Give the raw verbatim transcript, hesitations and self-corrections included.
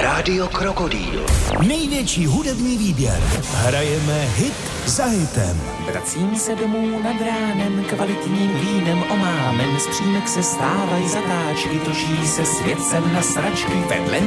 Rádio Krokodýl. Největší hudební výběr. Hrajeme hit za hitem. Vracím se domů nad ránem, kvalitním vínem omámen. Z přímek se stávají zatáčky, točí se svět sem na sračky vedle